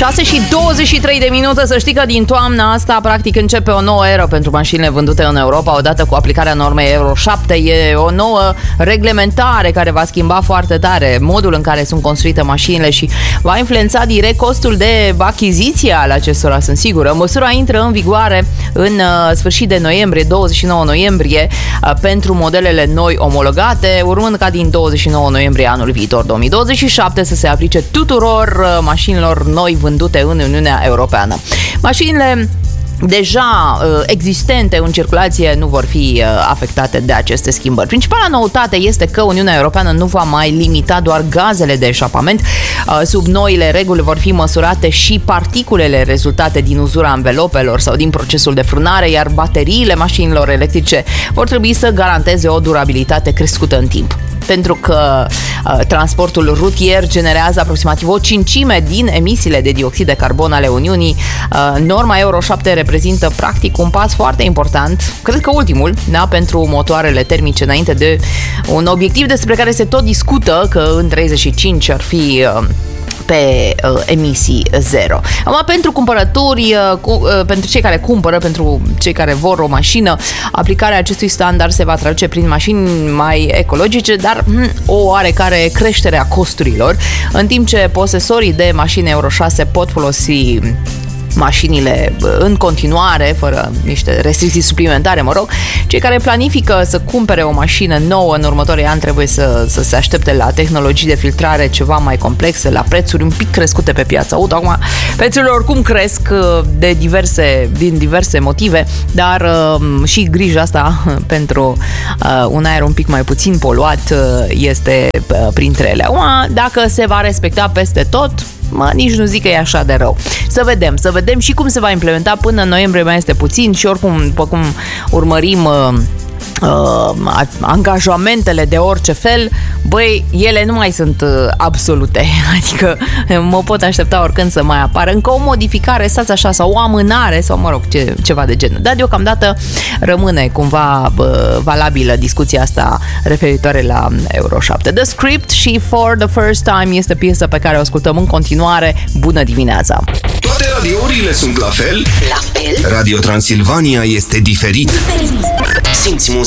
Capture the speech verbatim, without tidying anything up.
șase și douăzeci și trei de minute. Să știi că din toamna asta practic începe o nouă eră pentru mașinile vândute în Europa. Odată cu aplicarea normei Euro șapte, e o nouă reglementare care va schimba foarte tare modul în care sunt construite mașinile și va influența direct costul de achiziție al acestora, sunt sigură. Măsura intră în vigoare în uh, sfârșit de noiembrie, douăzeci și nouă noiembrie, uh, pentru modelele noi omologate, urmând ca din douăzeci și nouă noiembrie anul viitor, două mii douăzeci și șapte, să se aplice tuturor uh, mașinilor noi vândute în Uniunea Europeană. Mașinile deja uh, existente în circulație nu vor fi uh, afectate de aceste schimbări. Principala noutate este că Uniunea Europeană nu va mai limita doar gazele de eșapament. Uh, sub noile reguli vor fi măsurate și particulele rezultate din uzura anvelopelor sau din procesul de frânare, iar bateriile mașinilor electrice vor trebui să garanteze o durabilitate crescută în timp. Pentru că uh, transportul rutier generează aproximativ o cincime din emisiile de dioxid de carbon ale Uniunii, uh, norma Euro șapte reprezintă practic un pas foarte important, cred că ultimul, da, pentru motoarele termice, înainte de un obiectiv despre care se tot discută, că în treizeci și cinci ar fi uh, pe uh, emisii zero. Acum, pentru cumpărături, uh, cu, uh, pentru cei care cumpără, pentru cei care vor o mașină, aplicarea acestui standard se va traduce prin mașini mai ecologice, dar hm, o oarecare creștere a costurilor, în timp ce posesorii de mașini Euro șase pot folosi mașinile în continuare, fără niște restricții suplimentare, mă rog. Cei care planifică să cumpere o mașină nouă în următorii ani trebuie să, să se aștepte la tehnologii de filtrare ceva mai complexe, la prețuri un pic crescute pe piață. Uite, acum prețurile oricum cresc de diverse, din diverse motive, dar uh, și grija asta pentru uh, un aer un pic mai puțin poluat uh, este uh, printre ele. Acum, dacă se va respecta peste tot, mă, nici nu zic că e așa de rău. Să vedem, să vedem și cum se va implementa. Până în noiembrie mai este puțin și oricum, după cum urmărim uh, uh, angajamentele de orice fel, băi, ele nu mai sunt uh, absolute. Adică mă pot aștepta oricând să mai apară încă o modificare, stați așa, sau o amânare, sau mă rog, ce, ceva de genul. Dar deocamdată rămâne cumva uh, valabilă discuția asta referitoare la Euro șapte. The Script și For the First Time este piesa pe care o ascultăm în continuare. Bună dimineața! Toate radiourile sunt la fel? La fel? Radio Transilvania este diferit. Diferit. Simți